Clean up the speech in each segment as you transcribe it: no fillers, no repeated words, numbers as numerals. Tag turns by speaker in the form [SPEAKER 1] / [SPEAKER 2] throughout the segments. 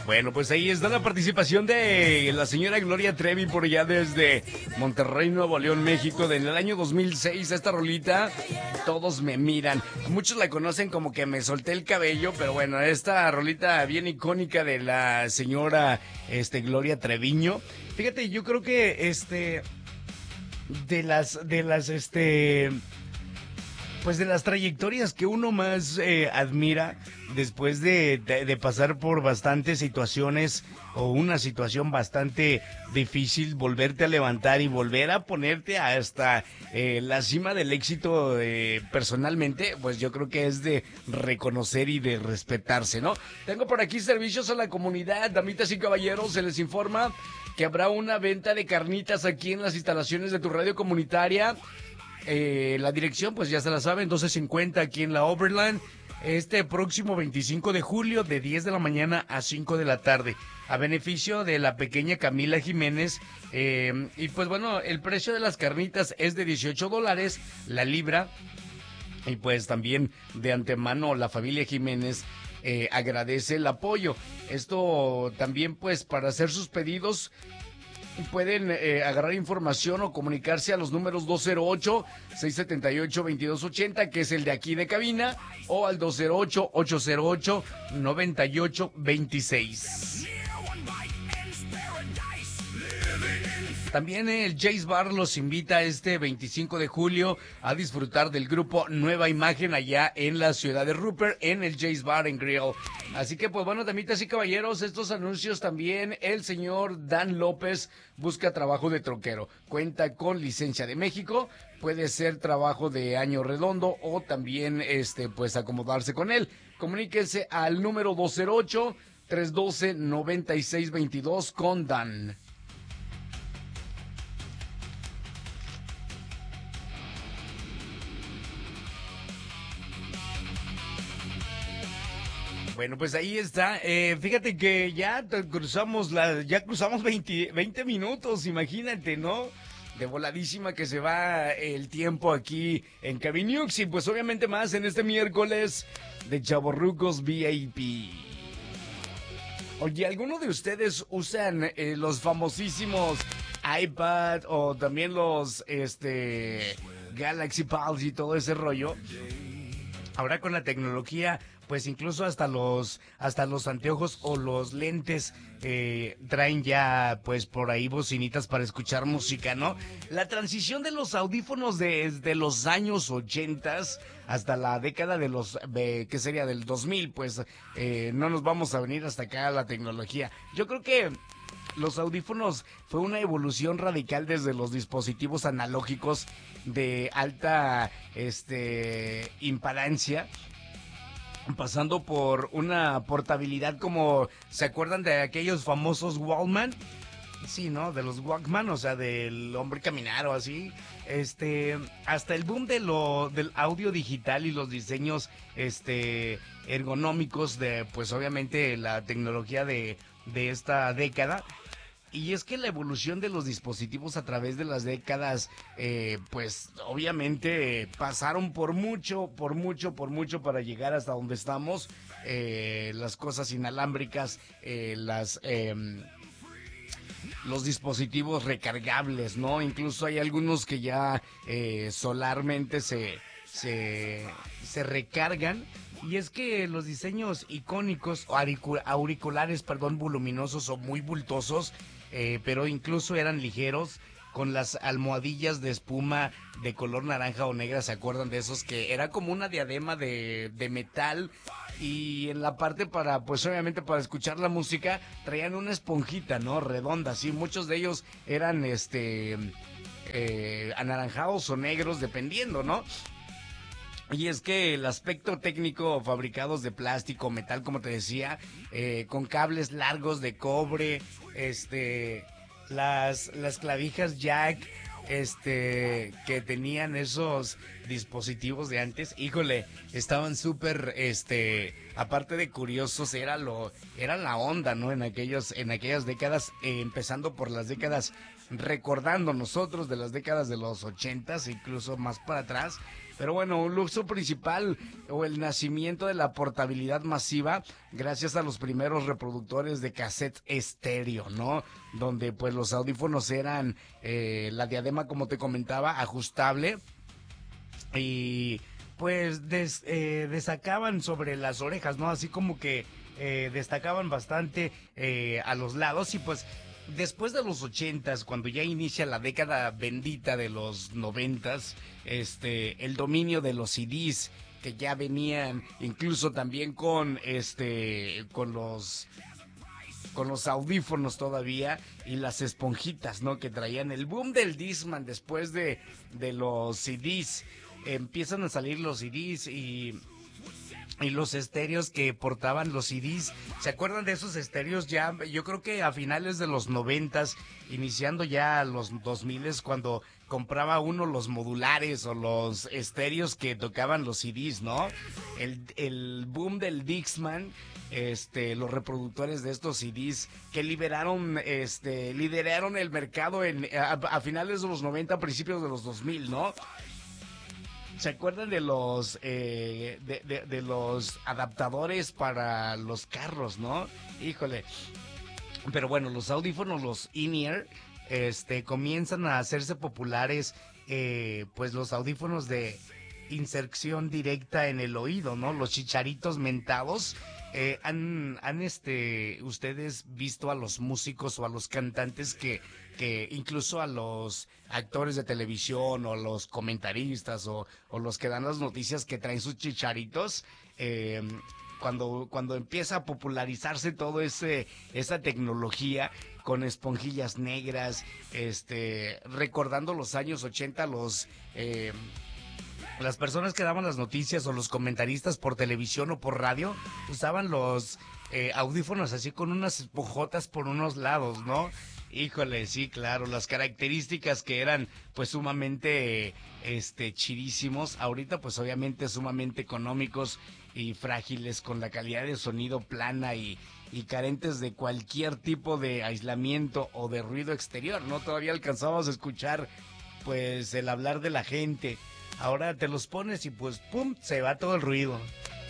[SPEAKER 1] Bueno, pues ahí está la participación de la señora Gloria Trevi por allá desde Monterrey, Nuevo León, México, en el año 2006. Esta rolita, Todos me miran. Muchos la conocen como que me solté el cabello, pero bueno, esta rolita bien icónica de la señora Gloria Treviño. Fíjate, yo creo que pues de las trayectorias que uno más admira después de pasar por bastantes situaciones o una situación bastante difícil, volverte a levantar y volver a ponerte hasta la cima del éxito personalmente, pues yo creo que es de reconocer y de respetarse, ¿no? Tengo por aquí servicios a la comunidad, damitas y caballeros, se les informa que habrá una venta de carnitas aquí en las instalaciones de tu radio comunitaria. La dirección, pues ya se la saben, 1250 aquí en la Overland, este próximo 25 de julio de 10 de la mañana a 5 de la tarde, a beneficio de la pequeña Camila Jiménez. Y pues bueno, el precio de las carnitas es de $18 la libra. Y pues también de antemano la familia Jiménez agradece el apoyo. Esto también pues para hacer sus pedidos pueden agarrar información o comunicarse a los números 208-678-2280, que es el de aquí de cabina, o al 208-808-9826. También el Jace Bar los invita este 25 de julio a disfrutar del grupo Nueva Imagen allá en la ciudad de Rupert, en el Jace Bar and Grill. Así que pues bueno, damitas y caballeros, estos anuncios también. El señor Dan López busca trabajo de troquero, cuenta con licencia de México, puede ser trabajo de año redondo o también pues acomodarse con él. Comuníquense al número 208-312-9622 con Dan. Bueno, pues ahí está. Fíjate que ya cruzamos 20 minutos, imagínate, ¿no? De voladísima que se va el tiempo aquí en Cabinux y pues obviamente más en este miércoles de Chavorrucos VIP. Oye, ¿alguno de ustedes usan los famosísimos iPad o también los Galaxy Pals y todo ese rollo? Ahora con la tecnología, pues incluso hasta los anteojos o los lentes traen ya pues por ahí bocinitas para escuchar música, ¿no? La transición de los audífonos desde los años 80 hasta la década ¿qué sería? Del 2000, pues no nos vamos a venir hasta acá a la tecnología. Yo creo que los audífonos fue una evolución radical desde los dispositivos analógicos de alta impedancia, pasando por una portabilidad como, ¿se acuerdan de aquellos famosos Walkman? Sí, ¿no? De los Walkman, o sea, del hombre caminar o así. Hasta el boom del audio digital y los diseños ergonómicos de, pues obviamente, la tecnología de esta década. Y es que la evolución de los dispositivos a través de las décadas, pues obviamente pasaron por mucho para llegar hasta donde estamos. Las cosas inalámbricas, los dispositivos recargables, ¿no? Incluso hay algunos que ya solarmente se recargan. Y es que los diseños icónicos, auriculares, voluminosos o muy bultosos, pero incluso eran ligeros, con las almohadillas de espuma de color naranja o negra, ¿se acuerdan de esos? Que era como una diadema de metal, y en la parte pues obviamente para escuchar la música, traían una esponjita, ¿no? Redonda, sí, muchos de ellos eran anaranjados o negros, dependiendo, ¿no? Y es que el aspecto técnico, fabricados de plástico, metal, como te decía, con cables largos de cobre, las clavijas jack, que tenían esos dispositivos de antes, híjole, estaban súper, aparte de curiosos, era la onda, ¿no? En aquellas décadas, empezando por las décadas, recordando nosotros de las décadas de los 80s, incluso más para atrás. Pero bueno, un uso principal o el nacimiento de la portabilidad masiva gracias a los primeros reproductores de cassette estéreo, ¿no? Donde pues los audífonos eran la diadema, como te comentaba, ajustable y pues destacaban sobre las orejas, ¿no? Así como que destacaban bastante a los lados y pues después de los 80s, cuando ya inicia la década bendita de los 90s, el dominio de los CDs que ya venían incluso también con los audífonos todavía y las esponjitas, ¿no? Que traían el boom del Discman después de los CDs. Empiezan a salir los CDs y los estéreos que portaban los CDs. ¿Se acuerdan de esos estéreos ya? Yo creo que a finales de los 90s, iniciando ya los 2000s, cuando compraba uno los modulares o los estéreos que tocaban los CDs, ¿no? El boom del Dixman, los reproductores de estos CDs que lideraron el mercado a finales de los 90, principios de los 2000, ¿no? ¿Se acuerdan de los de los adaptadores para los carros, no? Híjole. Pero bueno, los audífonos, los in-ear, comienzan a hacerse populares, pues los audífonos de inserción directa en el oído, ¿no? Los chicharitos mentados. ¿Han ustedes visto a los músicos o a los cantantes que incluso a los actores de televisión o los comentaristas o los que dan las noticias que traen sus chicharitos? Cuando empieza a popularizarse todo esa tecnología con esponjillas negras, recordando los años 80, las personas que daban las noticias o los comentaristas por televisión o por radio usaban los audífonos así con unas esponjotas por unos lados, ¿no? Híjole, sí, claro, las características que eran pues sumamente chidísimos, ahorita pues obviamente sumamente económicos y frágiles, con la calidad de sonido plana y carentes de cualquier tipo de aislamiento o de ruido exterior, ¿no? Todavía alcanzábamos a escuchar pues el hablar de la gente. Ahora te los pones y pues pum, se va todo el ruido.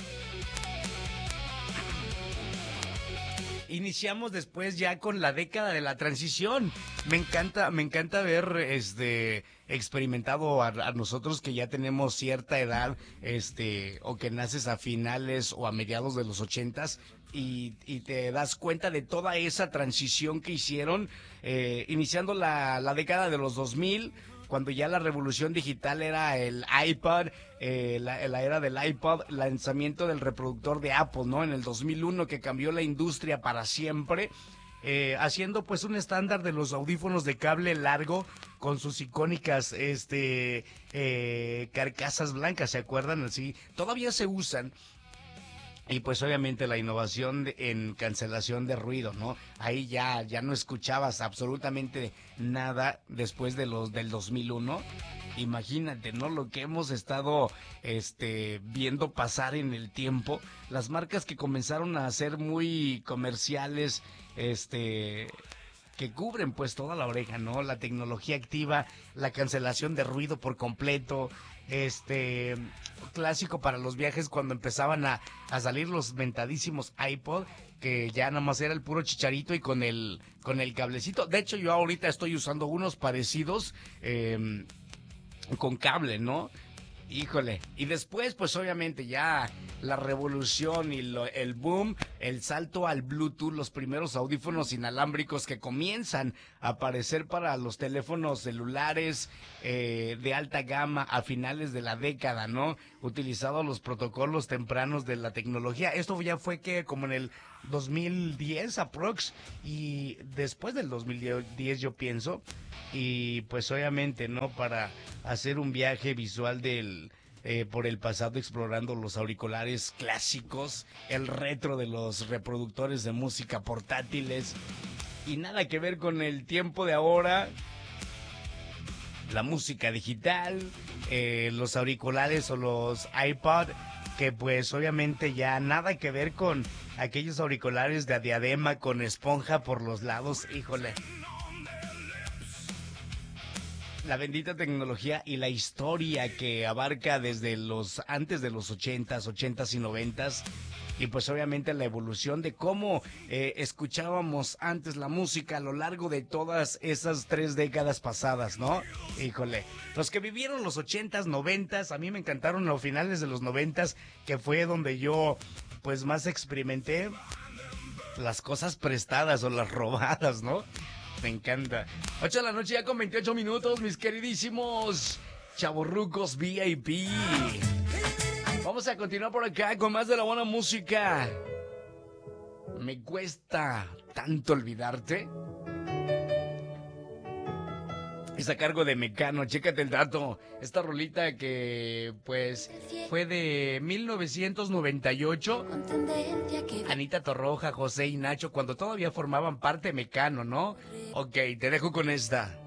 [SPEAKER 1] Iniciamos después ya con la década de la transición. Me encanta ver experimentado a nosotros que ya tenemos cierta edad, o que naces a finales o a mediados de los 80s y te das cuenta de toda esa transición que hicieron, iniciando la década de los 2000, cuando ya la revolución digital era el iPod, la era del iPod, lanzamiento del reproductor de Apple, ¿no? En el 2001, que cambió la industria para siempre, haciendo pues un estándar de los audífonos de cable largo con sus icónicas carcasas blancas, ¿se acuerdan? Así, todavía se usan. Y pues obviamente la innovación en cancelación de ruido, ¿no? Ahí ya no escuchabas absolutamente nada después del 2001. Imagínate, ¿no? Lo que hemos estado viendo pasar en el tiempo. Las marcas que comenzaron a ser muy comerciales, que cubren pues toda la oreja, ¿no? La tecnología activa, la cancelación de ruido por completo, clásico para los viajes cuando empezaban a salir los ventadísimos iPod, que ya nada más era el puro chicharito y con el cablecito. De hecho, yo ahorita estoy usando unos parecidos con cable, ¿no? Híjole, y después pues obviamente ya la revolución y el boom, el salto al Bluetooth, los primeros audífonos inalámbricos que comienzan a aparecer para los teléfonos celulares de alta gama a finales de la década, ¿no? Utilizado los protocolos tempranos de la tecnología. Esto ya fue que como en el 2010 aprox, y después del 2010 yo pienso, y pues obviamente, ¿no? Para hacer un viaje visual por el pasado, explorando los auriculares clásicos, el retro de los reproductores de música portátiles, y nada que ver con el tiempo de ahora, la música digital, los auriculares o los iPod, que pues obviamente ya nada que ver con aquellos auriculares de diadema con esponja por los lados. Híjole. La bendita tecnología y la historia que abarca desde los antes de los ochentas y noventas. Y pues obviamente la evolución de cómo escuchábamos antes la música a lo largo de todas esas 3 décadas pasadas, ¿no? Híjole, los que vivieron los ochentas, noventas, a mí me encantaron los finales de los noventas, que fue donde yo pues más experimenté las cosas prestadas o las robadas, ¿no? Me encanta. 8 de la noche ya con 28 minutos, mis queridísimos chavorrucos VIP. Vamos a continuar por acá con más de la buena música. Me cuesta tanto olvidarte. Es a cargo de Mecano, chécate el dato. Esta rolita que, pues, fue de 1998. Anita Torroja, José y Nacho, cuando todavía formaban parte de Mecano, ¿no? Ok, te dejo con esta.